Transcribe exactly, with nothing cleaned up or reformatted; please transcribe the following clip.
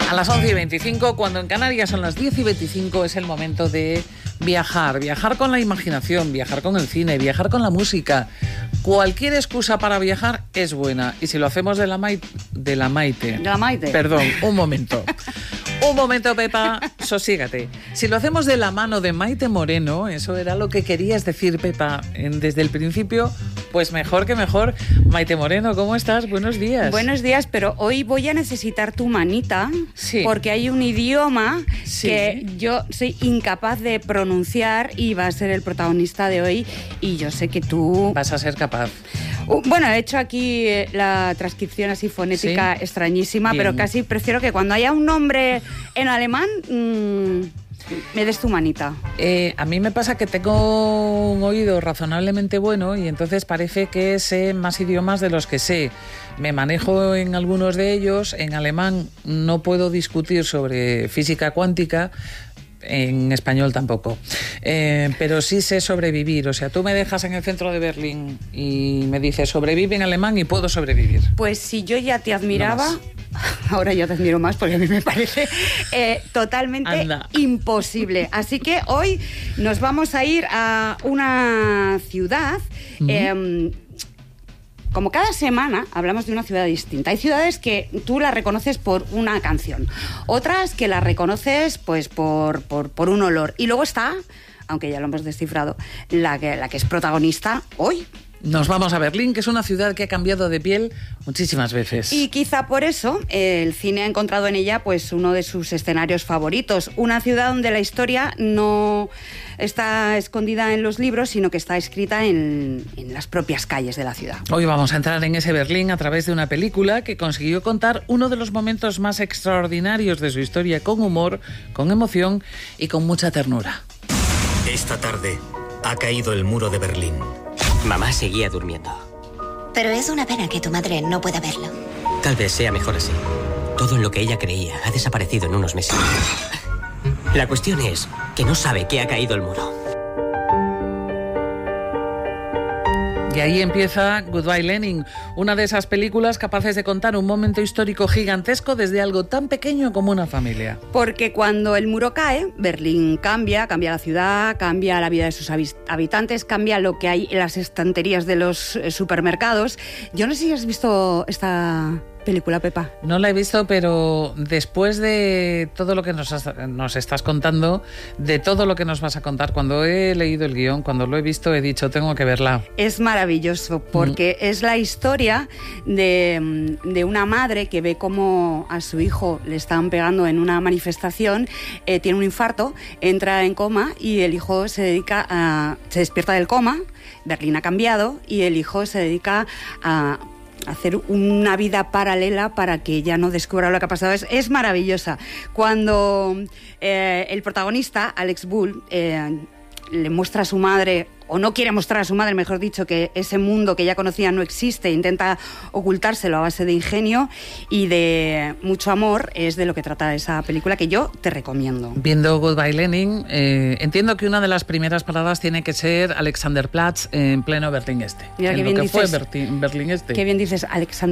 A las once y veinticinco, cuando en Canarias son las diez y veinticinco, es el momento de viajar. Viajar con la imaginación, viajar con el cine, viajar con la música. Cualquier excusa para viajar es buena. Y si lo hacemos de la, Maite, de la Maite... De la Maite. Perdón, un momento. Un momento, Pepa, sosígate. Si lo hacemos de la mano de Maite Moreno, eso era lo que querías decir, Pepa, desde el principio, pues mejor que mejor. Maite Moreno, ¿cómo estás? Buenos días. Buenos días, pero hoy voy a necesitar tu manita, sí. porque hay un idioma sí. que yo soy incapaz de pronunciar y va a ser el protagonista de hoy, y yo sé que tú... Vas a ser capaz. Uh, bueno, he hecho aquí la transcripción así fonética ¿sí? extrañísima, Bien. Pero casi prefiero que cuando haya un nombre en alemán... Mmm, me des tu manita. Eh, a mí me pasa que tengo un oído razonablemente bueno y entonces parece que sé más idiomas de los que sé. Me manejo en algunos de ellos. En alemán no puedo discutir sobre física cuántica. En español tampoco, eh, pero sí sé sobrevivir. O sea, tú me dejas en el centro de Berlín y me dices sobrevive en alemán y puedo sobrevivir. Pues si yo ya te admiraba, no ahora ya te admiro más porque a mí me parece eh, totalmente Anda. imposible. Así que hoy nos vamos a ir a una ciudad... Uh-huh. eh, Como cada semana hablamos de una ciudad distinta. Hay ciudades que tú las reconoces por una canción, otras que las reconoces pues por, por, por un olor. Y luego está, aunque ya lo hemos descifrado, la que, la que es protagonista hoy. Nos vamos a Berlín, que es una ciudad que ha cambiado de piel muchísimas veces. Y quizá por eso eh, el cine ha encontrado en ella pues uno de sus escenarios favoritos. Una ciudad donde la historia no está escondida en los libros, sino que está escrita en, en las propias calles de la ciudad. Hoy vamos a entrar en ese Berlín a través de una película que consiguió contar uno de los momentos más extraordinarios de su historia con humor, con emoción y con mucha ternura. Esta tarde ha caído el muro de Berlín. Mamá seguía durmiendo. Pero es una pena que tu madre no pueda verlo. Tal vez sea mejor así. Todo en lo que ella creía ha desaparecido en unos meses. La cuestión es que no sabe que ha caído el muro. Y ahí empieza Goodbye Lenin, una de esas películas capaces de contar un momento histórico gigantesco desde algo tan pequeño como una familia. Porque cuando el muro cae, Berlín cambia, cambia la ciudad, cambia la vida de sus habitantes, cambia lo que hay en las estanterías de los supermercados. Yo no sé si has visto esta película, Pepa. No la he visto, pero después de todo lo que nos, has, nos estás contando, de todo lo que nos vas a contar, cuando he leído el guión, cuando lo he visto, he dicho, tengo que verla. Es maravilloso, porque mm. es la historia de, de una madre que ve cómo a su hijo le están pegando en una manifestación, eh, tiene un infarto, entra en coma y el hijo se dedica a... se despierta del coma, Berlín ha cambiado y el hijo se dedica a... hacer una vida paralela para que ella no descubra lo que ha pasado. Es, es maravillosa. Cuando eh, el protagonista, Alex Bull, eh, le muestra a su madre, o no quiere mostrar a su madre, mejor dicho, que ese mundo que ya conocía no existe, intenta ocultárselo a base de ingenio y de mucho amor, es de lo que trata esa película que yo te recomiendo. Viendo Goodbye Lenin, eh, entiendo que una de las primeras paradas tiene que ser Alexanderplatz en pleno Berlín Este. Mira en qué lo bien que dices, fue Berlín, Berlín Este. Qué bien dices, Alexander.